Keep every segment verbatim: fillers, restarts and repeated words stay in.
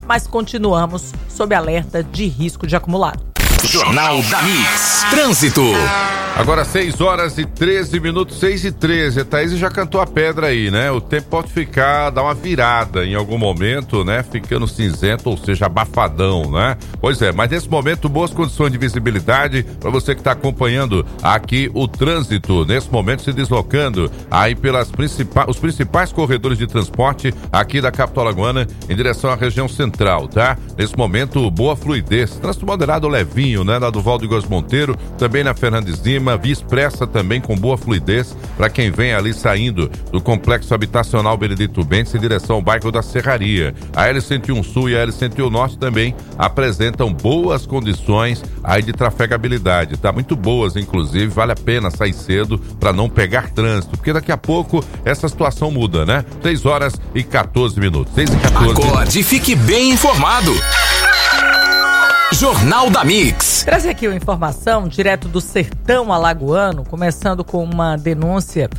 mas continuamos sob alerta de risco de acumulado. Jornal da Mix. Trânsito. Agora seis horas e treze minutos, seis e treze. A Thaís já cantou a pedra aí, né? O tempo pode ficar, dar uma virada em algum momento, né? Ficando cinzento, ou seja, abafadão, né? Pois é, mas nesse momento, boas condições de visibilidade para você que está acompanhando aqui o trânsito. Nesse momento, se deslocando aí pelas principais, os principais corredores de transporte aqui da capital alagoana em direção à região central, tá? Nesse momento, boa fluidez. Trânsito moderado levinho, né? Na do Valdegoz Monteiro, também na Fernandes Lima, via expressa também com boa fluidez para quem vem ali saindo do complexo habitacional Benedito Bentes em direção ao bairro da Serraria. A L cento e um Sul e a L cento e um Norte também apresentam boas condições aí de trafegabilidade, tá? Muito boas, inclusive, vale a pena sair cedo para não pegar trânsito, porque daqui a pouco essa situação muda, né? seis horas e quatorze minutos. seis e quatorze. Acorde e fique bem informado. Jornal da Mix. Trazer aqui uma informação direto do sertão alagoano, começando com uma denúncia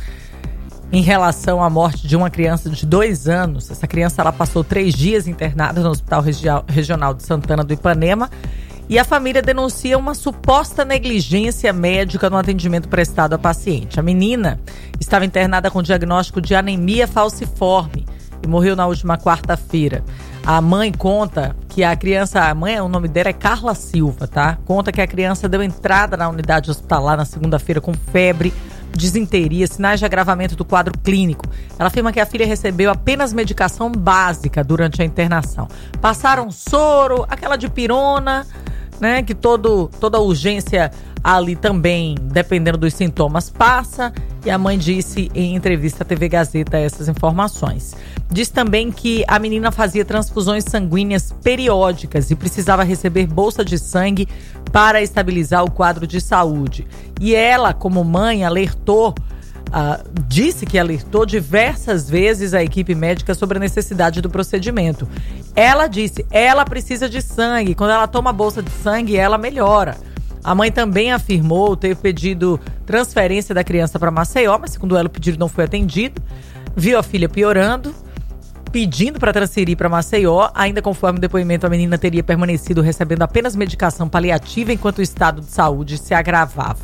em relação à morte de uma criança de dois anos. Essa criança ela passou três dias internada no Hospital Regional de Santana do Ipanema e a família denuncia uma suposta negligência médica no atendimento prestado à paciente. A menina estava internada com diagnóstico de anemia falciforme e morreu na última quarta-feira. A mãe conta que a criança, a mãe, o nome dela é Carla Silva, tá? Conta que a criança deu entrada na unidade hospitalar na segunda-feira com febre, disenteria, sinais de agravamento do quadro clínico. Ela afirma que a filha recebeu apenas medicação básica durante a internação. Passaram soro, aquela dipirona, né? Que todo, toda urgência ali também, dependendo dos sintomas, passa. E a mãe disse em entrevista à T V Gazeta essas informações. Diz também que a menina fazia transfusões sanguíneas periódicas e precisava receber bolsa de sangue para estabilizar o quadro de saúde. E ela, como mãe, alertou, uh, disse que alertou diversas vezes a equipe médica sobre a necessidade do procedimento. Ela disse, ela precisa de sangue. Quando ela toma a bolsa de sangue, ela melhora. A mãe também afirmou ter pedido transferência da criança para Maceió, mas segundo ela o pedido não foi atendido. Viu a filha piorando, pedindo para transferir para Maceió. Ainda conforme o depoimento, a menina teria permanecido recebendo apenas medicação paliativa enquanto o estado de saúde se agravava.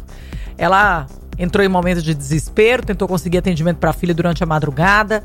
Ela entrou em momento de desespero, tentou conseguir atendimento para a filha durante a madrugada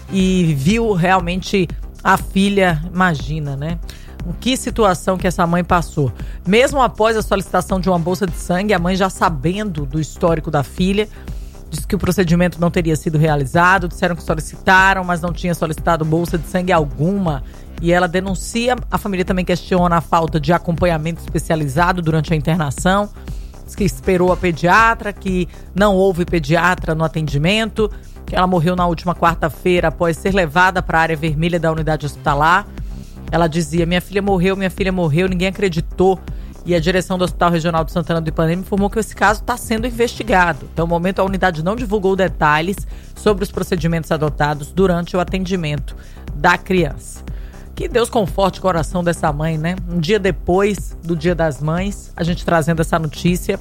e viu realmente a filha, imagina, né? Que situação que essa mãe passou. Mesmo após a solicitação de uma bolsa de sangue, a mãe já sabendo do histórico da filha, disse que o procedimento não teria sido realizado, disseram que solicitaram, mas não tinha solicitado bolsa de sangue alguma. E ela denuncia, a família também questiona a falta de acompanhamento especializado durante a internação, diz que esperou a pediatra, que não houve pediatra no atendimento, que ela morreu na última quarta-feira após ser levada para a área vermelha da unidade hospitalar. Ela dizia, minha filha morreu, minha filha morreu, ninguém acreditou. E a direção do Hospital Regional de Santana do Ipanema informou que esse caso está sendo investigado. Até o momento, a unidade não divulgou detalhes sobre os procedimentos adotados durante o atendimento da criança. Que Deus conforte o coração dessa mãe, né? Um dia depois do Dia das Mães, a gente trazendo essa notícia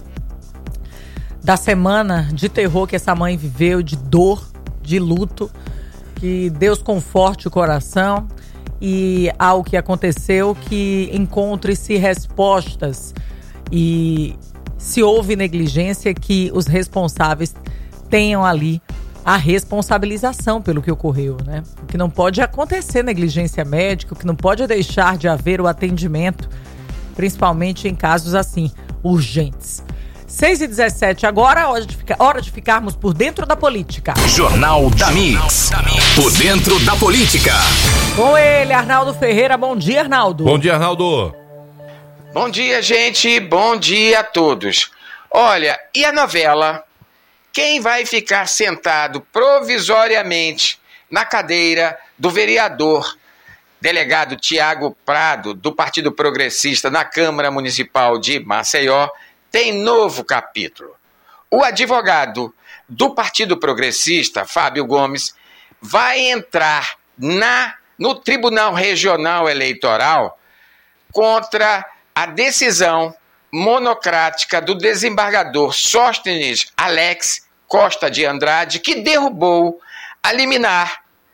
da semana de terror que essa mãe viveu, de dor, de luto. Que Deus conforte o coração e ao que aconteceu, que encontre-se respostas e se houve negligência, que os responsáveis tenham ali a responsabilização pelo que ocorreu, né? O que não pode acontecer negligência médica, o que não pode deixar de haver o atendimento, principalmente em casos assim, urgentes. seis e dezessete agora, hora de, ficar, hora de ficarmos por dentro da política. Jornal da Mix. Por dentro da política. Com ele, Arnaldo Ferreira. Bom dia, Arnaldo. Bom dia, Arnaldo. Bom dia, gente. Bom dia a todos. Olha, e a novela? Quem vai ficar sentado provisoriamente na cadeira do vereador delegado Tiago Prado, do Partido Progressista, na Câmara Municipal de Maceió, tem novo capítulo. O advogado do Partido Progressista, Fábio Gomes, vai entrar na, no Tribunal Regional Eleitoral contra a decisão monocrática do desembargador Sóstenes Alex Costa de Andrade, que derrubou a liminar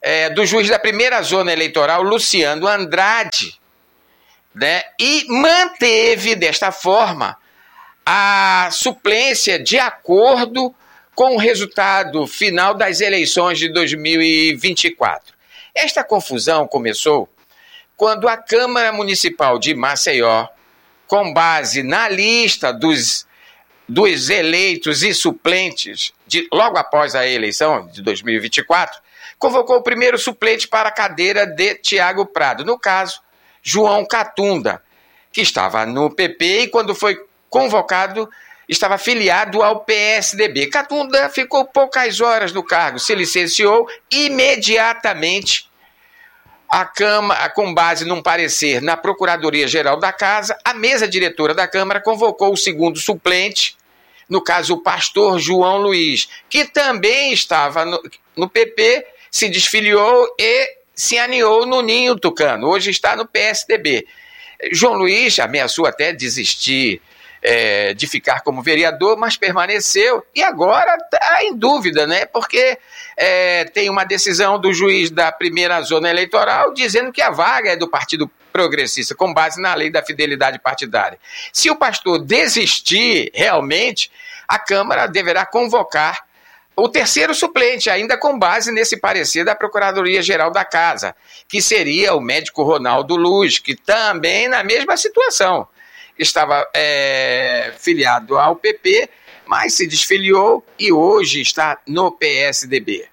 é, do juiz da primeira zona eleitoral, Luciano Andrade, né, e manteve, desta forma, a suplência de acordo com o resultado final das eleições de dois mil e vinte e quatro. Esta confusão começou quando a Câmara Municipal de Maceió, com base na lista dos, dos eleitos e suplentes, de, logo após a eleição de dois mil e vinte e quatro, convocou o primeiro suplente para a cadeira de Tiago Prado, no caso, João Catunda, que estava no P P e quando foi convocado, estava filiado ao P S D B. Catunda ficou poucas horas no cargo, se licenciou imediatamente. A Câmara, com base num parecer na Procuradoria-Geral da Casa, a mesa diretora da Câmara convocou o segundo suplente, no caso o pastor João Luiz, que também estava no, no P P, se desfiliou e se aninhou no Ninho Tucano, hoje está no P S D B. João Luiz ameaçou até desistir é, de ficar como vereador, mas permaneceu e agora está em dúvida, né? Porque é, tem uma decisão do juiz da primeira zona eleitoral dizendo que a vaga é do Partido Progressista, com base na lei da fidelidade partidária. Se o pastor desistir realmente, a Câmara deverá convocar o terceiro suplente, ainda com base nesse parecer da Procuradoria-Geral da Casa, que seria o médico Ronaldo Luz, que também na mesma situação. Estava é, filiado ao P P, mas se desfiliou e hoje está no P S D B.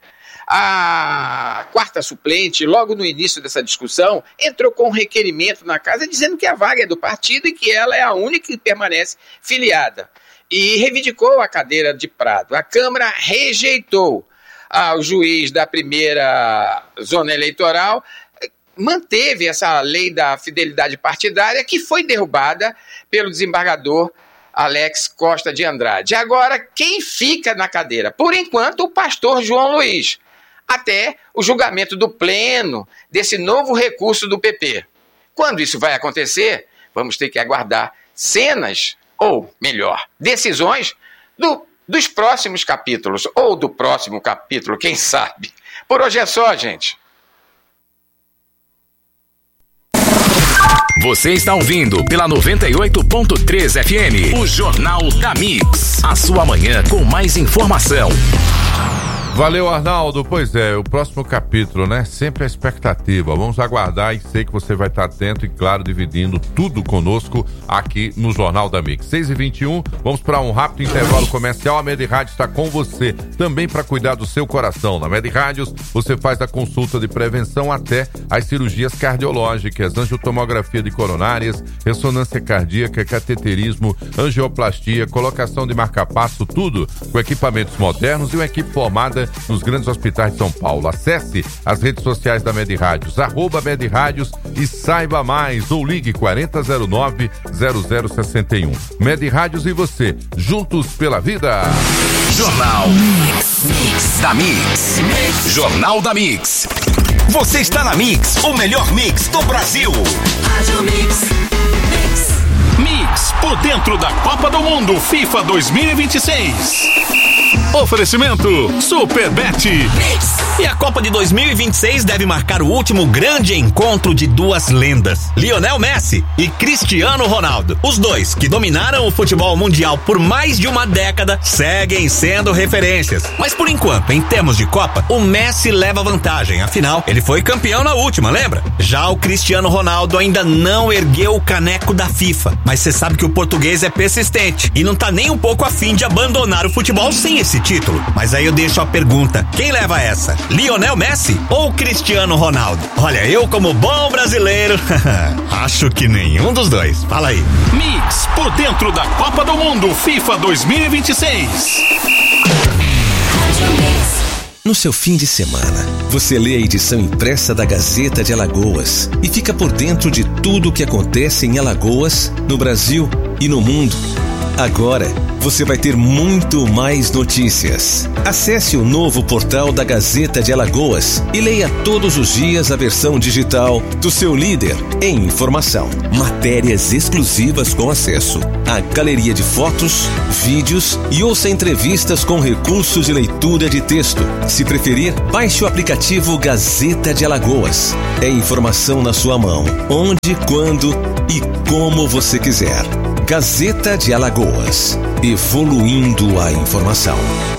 A quarta suplente, logo no início dessa discussão, entrou com um requerimento na casa dizendo que a vaga é do partido e que ela é a única que permanece filiada. E reivindicou a cadeira de Prado. A Câmara rejeitou. Ah, o juiz da primeira zona eleitoral manteve essa lei da fidelidade partidária que foi derrubada pelo desembargador Alex Costa de Andrade. Agora, quem fica na cadeira? Por enquanto, o pastor João Luiz, até o julgamento do pleno desse novo recurso do P P. Quando isso vai acontecer, vamos ter que aguardar cenas, ou melhor, decisões do, dos próximos capítulos, ou do próximo capítulo, quem sabe. Por hoje é só, gente. Você está ouvindo pela noventa e oito ponto três F M, o Jornal da Mix. A sua manhã com mais informação. Valeu, Arnaldo. Pois é, o próximo capítulo, né? Sempre a expectativa. Vamos aguardar e sei que você vai estar atento e, claro, dividindo tudo conosco aqui no Jornal da Mix. seis e vinte e um, vamos para um rápido intervalo comercial. A Med Rádio está com você também para cuidar do seu coração. Na Med Rádios, você faz a consulta de prevenção até as cirurgias cardiológicas, angiotomografia de coronárias, ressonância cardíaca, cateterismo, angioplastia, colocação de marca-passo, tudo com equipamentos modernos e uma equipe formada nos grandes hospitais de São Paulo. Acesse as redes sociais da Med Rádios, arroba Med Rádios e saiba mais, ou ligue quarenta zero nove zero zero seis um. Med Rádios e você, juntos pela vida. Jornal Mix, Mix da Mix. Mix. Jornal da Mix. Você está na Mix, o melhor mix do Brasil. Rádio Mix. Mix. Mix, por dentro da Copa do Mundo FIFA dois mil e vinte e seis. Oferecimento Superbet. E a Copa de dois mil e vinte e seis deve marcar o último grande encontro de duas lendas, Lionel Messi e Cristiano Ronaldo. Os dois, que dominaram o futebol mundial por mais de uma década, seguem sendo referências. Mas por enquanto, em termos de Copa, o Messi leva vantagem. Afinal, ele foi campeão na última, lembra? Já o Cristiano Ronaldo ainda não ergueu o caneco da FIFA. Mas você sabe que o português é persistente e não tá nem um pouco afim de abandonar o futebol sem esse título. Mas aí eu deixo a pergunta: quem leva essa? Lionel Messi ou Cristiano Ronaldo? Olha, eu como bom brasileiro, acho que nenhum dos dois. Fala aí. Mix, por dentro da Copa do Mundo FIFA dois mil e vinte e seis. No seu fim de semana, você lê a edição impressa da Gazeta de Alagoas e fica por dentro de tudo o que acontece em Alagoas, no Brasil e no mundo. Agora, você vai ter muito mais notícias. Acesse o novo portal da Gazeta de Alagoas e leia todos os dias a versão digital do seu líder em informação. Matérias exclusivas com acesso à galeria de fotos, vídeos e ouça entrevistas com recursos de leitura de texto. Se preferir, baixe o aplicativo Gazeta de Alagoas. É informação na sua mão, onde, quando e como você quiser. Gazeta de Alagoas, evoluindo a informação.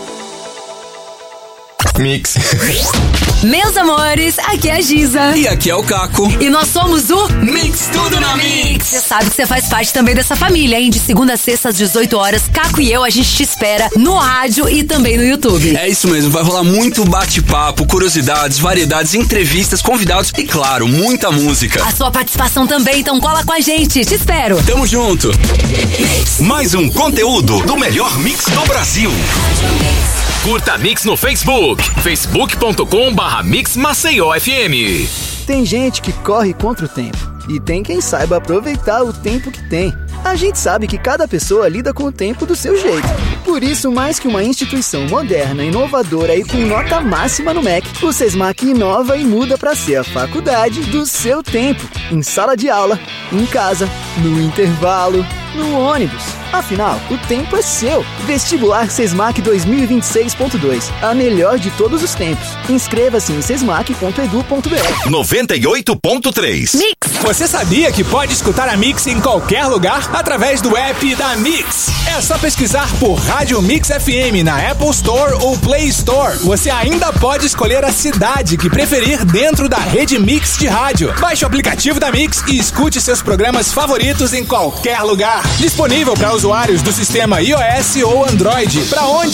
Mix. Meus amores, aqui é a Giza. E aqui é o Caco. E nós somos o Mix Tudo na Mix. Você sabe que você faz parte também dessa família, hein? De segunda a sexta às dezoito horas, Caco e eu, a gente te espera no rádio e também no YouTube. É isso mesmo, vai rolar muito bate-papo, curiosidades, variedades, entrevistas, convidados e, claro, muita música. A sua participação também, então cola com a gente. Te espero. Tamo junto. Mais um conteúdo do melhor mix do Brasil. Curta a Mix no Facebook, facebook ponto com barra Mix Maceió F M. Tem gente que corre contra o tempo e tem quem saiba aproveitar o tempo que tem. A gente sabe que cada pessoa lida com o tempo do seu jeito. Por isso, mais que uma instituição moderna, inovadora e com nota máxima no M E C, o SESMAC inova e muda para ser a faculdade do seu tempo. Em sala de aula, em casa, no intervalo, no ônibus. Afinal, o tempo é seu. Vestibular SESMAC dois mil e vinte e seis ponto dois. A melhor de todos os tempos. Inscreva-se em sesmac ponto edu ponto br. noventa e oito ponto três. Mix. Você sabia que pode escutar a Mix em qualquer lugar através do app da Mix? É só pesquisar por Rádio Mix F M na Apple Store ou Play Store. Você ainda pode escolher a cidade que preferir dentro da rede Mix de rádio. Baixe o aplicativo da Mix e escute seus programas favoritos em qualquer lugar. Disponível para usuários do sistema iOS ou Android. Para onde